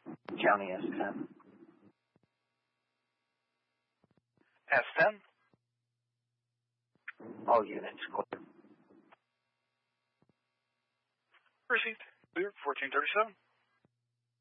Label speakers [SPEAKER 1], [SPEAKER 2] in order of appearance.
[SPEAKER 1] County S10.
[SPEAKER 2] S10?
[SPEAKER 1] All units clear.
[SPEAKER 2] Received. Clear, 1437.